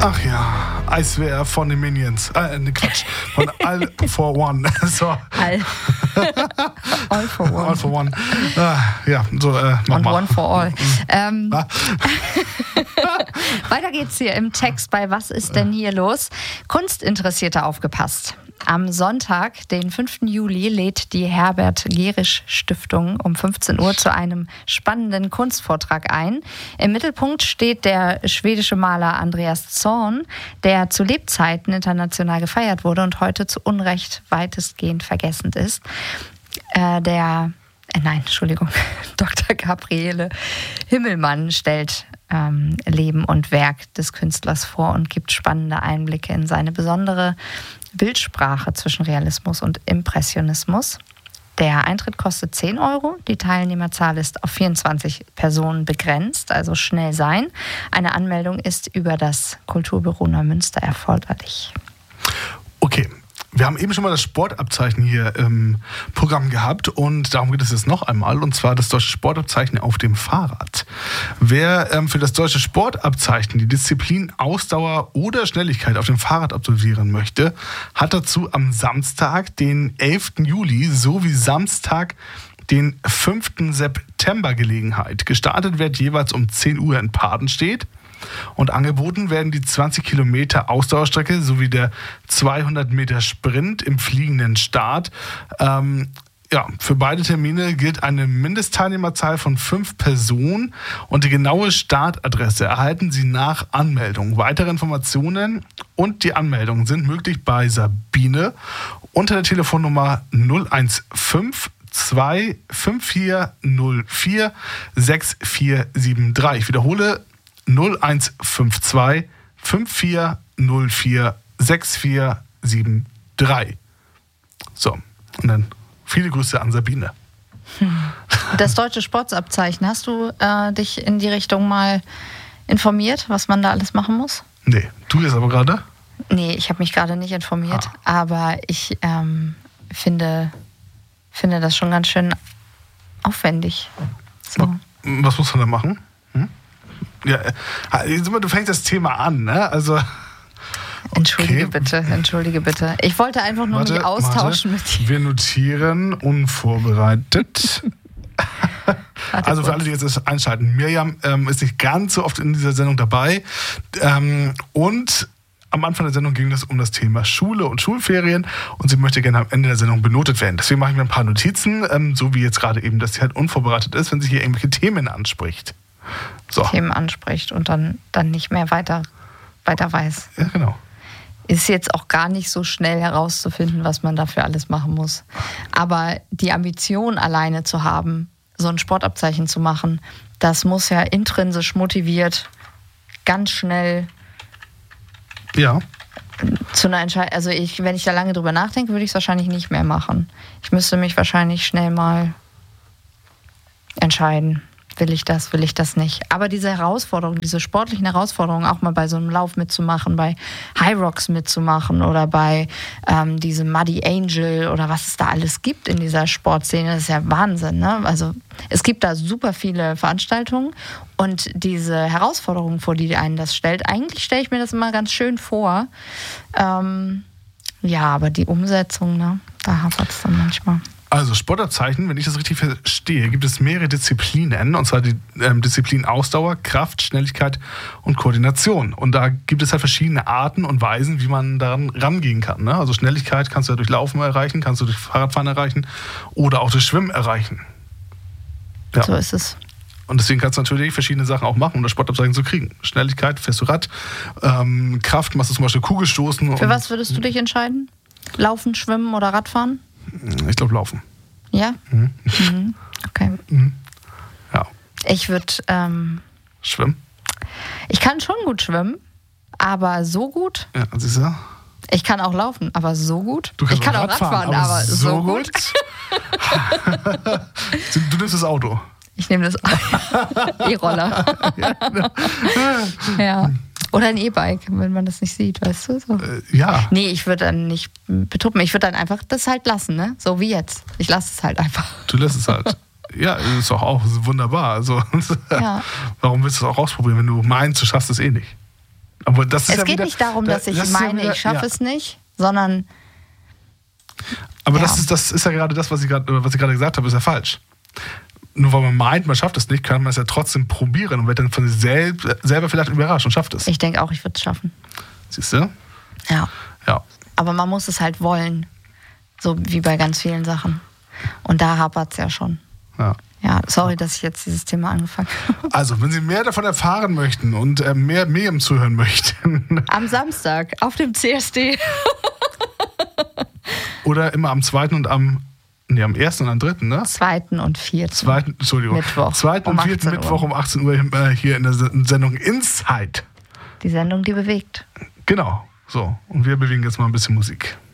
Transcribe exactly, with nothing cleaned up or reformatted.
Ach ja, Eiswehr von den Minions. Äh, ne Quatsch. Von All for One. So. All. All for One. All for One. Ah, ja, so, äh, mach Und mal. One for All. Ähm, Ah. Weiter geht's hier im Text bei Was ist denn hier los? Kunstinteressierte aufgepasst. Am Sonntag, den fünften Juli, lädt die Herbert-Gerisch-Stiftung um fünfzehn Uhr zu einem spannenden Kunstvortrag ein. Im Mittelpunkt steht der schwedische Maler Andreas Zorn, der zu Lebzeiten international gefeiert wurde und heute zu Unrecht weitestgehend vergessen ist. Äh, der, äh, nein, Entschuldigung, Doktor Gabriele Himmelmann stellt ähm, Leben und Werk des Künstlers vor und gibt spannende Einblicke in seine besondere Bildsprache zwischen Realismus und Impressionismus. Der Eintritt kostet zehn Euro. Die Teilnehmerzahl ist auf vierundzwanzig Personen begrenzt, also schnell sein. Eine Anmeldung ist über das Kulturbüro Neumünster erforderlich. Okay. Wir haben eben schon mal das Sportabzeichen hier im Programm gehabt und darum geht es jetzt noch einmal, und zwar das deutsche Sportabzeichen auf dem Fahrrad. Wer ähm, für das deutsche Sportabzeichen die Disziplin Ausdauer oder Schnelligkeit auf dem Fahrrad absolvieren möchte, hat dazu am Samstag, den elften Juli, sowie Samstag, den fünften September Gelegenheit. Gestartet wird jeweils um zehn Uhr in Padenstedt. Und angeboten werden die zwanzig Kilometer Ausdauerstrecke sowie der zweihundert Meter Sprint im fliegenden Start. Ähm, ja, für beide Termine gilt eine Mindestteilnehmerzahl von fünf Personen und die genaue Startadresse erhalten Sie nach Anmeldung. Weitere Informationen und die Anmeldung sind möglich bei Sabine unter der Telefonnummer null eins fünf zwei fünf vier null vier sechs vier sieben drei. Ich wiederhole null eins fünf zwei fünf vier null vier sechs vier sieben drei. So, und dann viele Grüße an Sabine. Das deutsche Sportabzeichen, hast du äh, dich in die Richtung mal informiert, was man da alles machen muss? Nee, du jetzt aber gerade? Nee, ich habe mich gerade nicht informiert, ah. aber ich ähm, finde, finde das schon ganz schön aufwendig. So. Was muss man da machen? Hm? Ja, du fängst das Thema an, ne? Also. Entschuldige okay. bitte, entschuldige bitte. Ich wollte einfach nur warte, mich austauschen warte. mit dir. Wir notieren unvorbereitet. Also für alle, die jetzt einschalten, Mirjam ähm, ist nicht ganz so oft in dieser Sendung dabei. Ähm, und am Anfang der Sendung ging es um das Thema Schule und Schulferien und sie möchte gerne am Ende der Sendung benotet werden. Deswegen mache ich mir ein paar Notizen, ähm, so wie jetzt gerade eben, dass sie halt unvorbereitet ist, wenn sie hier irgendwelche Themen anspricht. So. Themen anspricht und dann, dann nicht mehr weiter, weiter weiß. Ja, genau. Ist jetzt auch gar nicht so schnell herauszufinden, was man dafür alles machen muss. Aber die Ambition alleine zu haben, so ein Sportabzeichen zu machen, das muss ja intrinsisch motiviert ganz schnell ja. zu einer Entscheidung. Also ich, wenn ich da lange drüber nachdenke, würde ich es wahrscheinlich nicht mehr machen. Ich müsste mich wahrscheinlich schnell mal entscheiden. Will ich das, will ich das nicht? Aber diese Herausforderungen, diese sportlichen Herausforderungen, auch mal bei so einem Lauf mitzumachen, bei High Rocks mitzumachen oder bei ähm, diesem Muddy Angel oder was es da alles gibt in dieser Sportszene, das ist ja Wahnsinn, ne? Also es gibt da super viele Veranstaltungen und diese Herausforderungen, vor die einen das stellt, eigentlich stelle ich mir das immer ganz schön vor. Ähm, ja, aber die Umsetzung, ne, da hapert es dann manchmal. Also Sportabzeichen, wenn ich das richtig verstehe, gibt es mehrere Disziplinen, und zwar die ähm, Disziplin Ausdauer, Kraft, Schnelligkeit und Koordination. Und da gibt es halt verschiedene Arten und Weisen, wie man daran rangehen kann. Ne? Also Schnelligkeit kannst du ja durch Laufen erreichen, kannst du durch Fahrradfahren erreichen oder auch durch Schwimmen erreichen. Ja. So ist es. Und deswegen kannst du natürlich verschiedene Sachen auch machen, um das Sportabzeichen zu kriegen. Schnelligkeit, fährst du Rad, ähm, Kraft, machst du zum Beispiel Kugelstoßen. Für was würdest du dich entscheiden? Laufen, Schwimmen oder Radfahren? Ich glaube, laufen. Ja? Mhm. Mhm. Okay. Mhm. Ja. Ich würde... Ähm, schwimmen? Ich kann schon gut schwimmen, aber so gut... Ja, siehst du? Ich kann auch laufen, aber so gut. Du kannst ich kann auch auch Radfahren, aber, aber so, so gut. gut. Du nimmst das Auto. Ich nehme das E-Roller. Ja, ja. Oder ein E-Bike, wenn man das nicht sieht, weißt du? So. Äh, ja. Nee, ich würde dann nicht betuppen. Ich würde dann einfach das halt lassen, ne? So wie jetzt. Ich lasse es halt einfach. Du lässt es halt. Ja, ist doch auch wunderbar. Also, ja. Warum willst du es auch ausprobieren, wenn du meinst, du schaffst es eh nicht? Aber das ist es ja geht wieder, nicht darum, dass ich das ist ja meine, wieder, ich schaffe ja. es nicht, sondern... Aber Ja. das, ist, das ist ja gerade das, was ich gerade was ich gerade gesagt habe, ist ja falsch. Nur weil man meint, man schafft es nicht, kann man es ja trotzdem probieren und wird dann von sich selbst, selber vielleicht überrascht und schafft es. Ich denke auch, ich würde es schaffen. Siehst du? Ja. Ja. Aber man muss es halt wollen. So wie bei ganz vielen Sachen. Und da hapert es ja schon. ja. Ja, sorry, dass ich jetzt dieses Thema angefangen habe. Also, wenn Sie mehr davon erfahren möchten und äh, mehr Miriam zuhören möchten, Am Samstag auf dem C S D. oder immer am zweiten und am, nee, am ersten und am dritten, ne? Zweiten und vierten. Zweiten, Entschuldigung. Mittwoch Zweiten um und vierten achtzehn Uhr. Mittwoch um achtzehn Uhr äh, hier in der Sendung Inside. Die Sendung, die bewegt. Genau. So. Und wir bewegen jetzt mal ein bisschen Musik.